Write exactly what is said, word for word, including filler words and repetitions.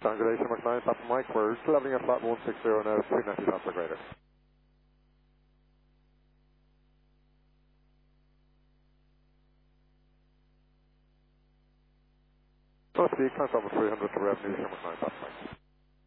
Triangulation McNine, Papa Mike, we're leveling at flat one six zero now, two ninety knots or greater. North speed, count over three hundred to revenue, McNine, Papa Mike.